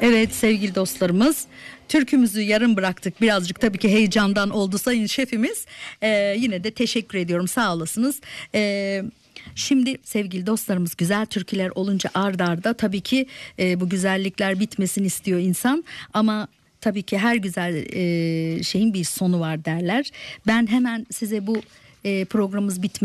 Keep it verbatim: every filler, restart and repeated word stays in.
Evet sevgili dostlarımız, türkümüzü yarım bıraktık, birazcık tabii ki heyecandan oldu sayın şefimiz. Ee, yine de teşekkür ediyorum, sağ olasınız. Ee, Şimdi sevgili dostlarımız, güzel türküler olunca ard arda tabii ki e, bu güzellikler bitmesin istiyor insan, ama tabii ki her güzel e, şeyin bir sonu var derler. Ben hemen size bu e, programımız bitmeden